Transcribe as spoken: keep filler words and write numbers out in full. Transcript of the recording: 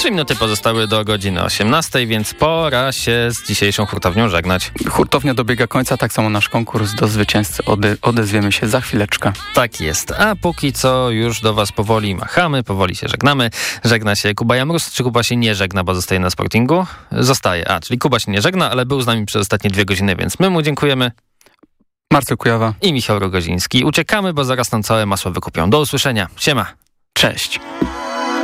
Trzy minuty pozostały do godziny osiemnastej, więc pora się z dzisiejszą hurtownią żegnać. Hurtownia dobiega końca, tak samo nasz konkurs do zwycięzcy. Ode- odezwiemy się za chwileczkę. Tak jest, a póki co już do was powoli machamy, powoli się żegnamy. Żegna się Kuba Jamrus, czy Kuba się nie żegna, bo zostaje na Sportingu? Zostaje, a, czyli Kuba się nie żegna, ale był z nami przez ostatnie dwie godziny, więc my mu dziękujemy. Marcel Kujawa I Michał Rogoziński. Uciekamy, bo zaraz nam całe masło wykupią. Do usłyszenia. Siema. Cześć.